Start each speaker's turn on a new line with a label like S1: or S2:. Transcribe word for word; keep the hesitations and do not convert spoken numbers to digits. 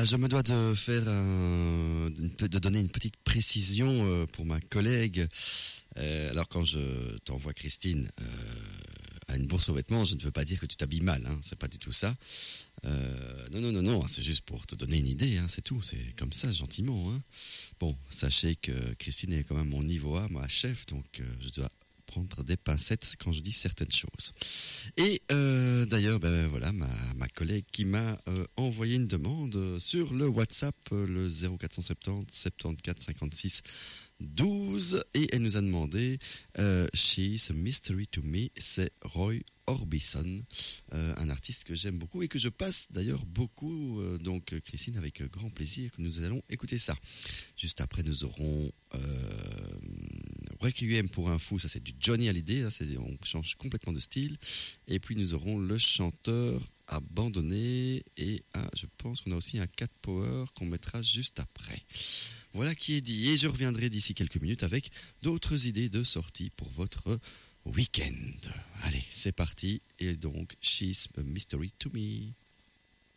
S1: Voilà, je me dois de faire un, de donner une petite précision euh, pour ma collègue. Euh, alors quand je t'envoie Christine euh, à une bourse aux vêtements, je ne veux pas dire que tu t'habilles mal, hein, c'est pas du tout ça. Euh, non, non, non, non, c'est juste pour te donner une idée, hein, c'est tout, c'est comme ça, gentiment. Hein. Bon, sachez que Christine est quand même mon niveau A, ma chef, donc euh, je dois prendre des pincettes quand je dis certaines choses. Et euh, d'ailleurs, ben voilà, ma, ma collègue qui m'a euh, envoyé une demande sur le WhatsApp, le zéro quatre cent soixante-dix, soixante-quatorze, cinquante-six, douze, et elle nous a demandé euh, She's a Mystery to Me, c'est Roy Orbison, euh, un artiste que j'aime beaucoup et que je passe d'ailleurs beaucoup, euh, donc Christine, avec grand plaisir que nous allons écouter ça. Juste après, nous aurons euh, Requiem pour un fou, ça c'est du Johnny Hallyday, là, c'est, on change complètement de style, et puis nous aurons le chanteur abandonné, et ah, je pense qu'on a aussi un Cat Power qu'on mettra juste après. Voilà qui est dit, et je reviendrai d'ici quelques minutes avec d'autres idées de sortie pour votre week-end. Allez, c'est parti, et donc She's a Mystery to Me.